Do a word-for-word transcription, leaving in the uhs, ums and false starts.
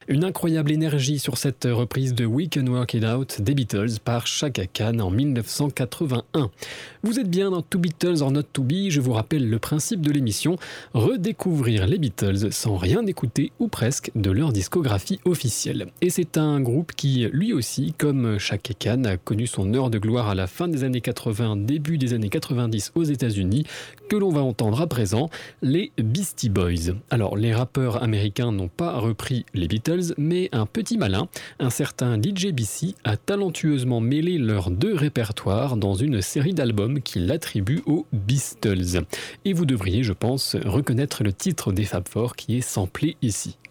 Une incroyable énergie sur cette reprise de We Can Work It Out des Beatles par Chaka Khan en mille neuf cent quatre-vingt-un. Vous êtes bien dans To Beatles or Not To Be, je vous rappelle le principe de l'émission, redécouvrir les Beatles sans rien écouter ou presque de leur discographie officielle. Et c'est un groupe qui, lui aussi, comme Chaka Khan, a connu son heure de gloire à la fin des années quatre-vingts, début des années quatre-vingt-dix aux États-Unis, que l'on va entendre à présent, les Beastie Boys. Alors, les rappeurs américains n'ont pas repris les Beatles, mais un petit malin, un certain D J B C, a talentueusement mêlé leurs deux répertoires dans une série d'albums qu'il attribue aux Beastles. Et vous devriez, je pense, reconnaître le titre des Fab Four qui est samplé ici.